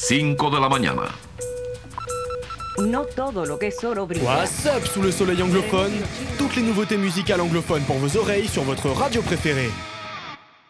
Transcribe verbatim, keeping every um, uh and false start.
cinco de la mañana. No todo lo que es oro brilla. What's up sous le soleil anglophone? Toutes les nouveautés musicales anglophones pour vos oreilles sur votre radio préférée.